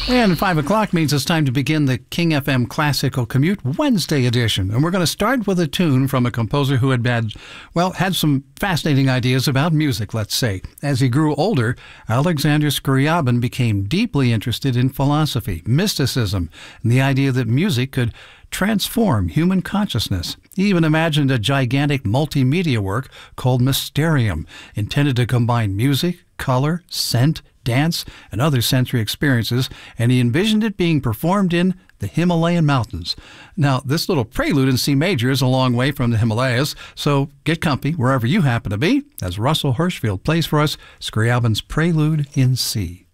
And 5 o'clock means it's time to begin the King FM Classical Commute Wednesday edition. And we're going to start with a tune from a composer who had some fascinating ideas about music, let's say. As he grew older, Alexander Scriabin became deeply interested in philosophy, mysticism, and the idea that music could transform human consciousness. He even imagined a gigantic multimedia work called Mysterium, intended to combine music, color, scent, dance, and other sensory experiences, and he envisioned it being performed in the Himalayan mountains. Now, this little prelude in C major is a long way from the Himalayas, so get comfy wherever you happen to be as Russell Hirschfield plays for us Scriabin's Prelude in C.